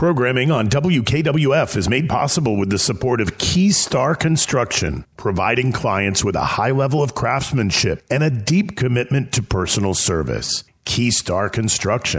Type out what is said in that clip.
Programming on WKWF is made possible with the support of Keystar Construction, providing clients with a high level of craftsmanship and a deep commitment to personal service. Keystar Construction.